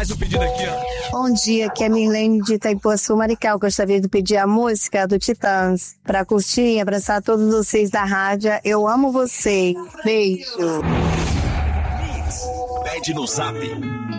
mais um pedido aqui, ó. Bom dia, aqui é a Mirlene de Itaipuaçu, Maricá. Gostaria de pedir a música do Titãs pra curtir e abraçar todos vocês da rádio. Eu amo vocês. Beijo. Pede no Zap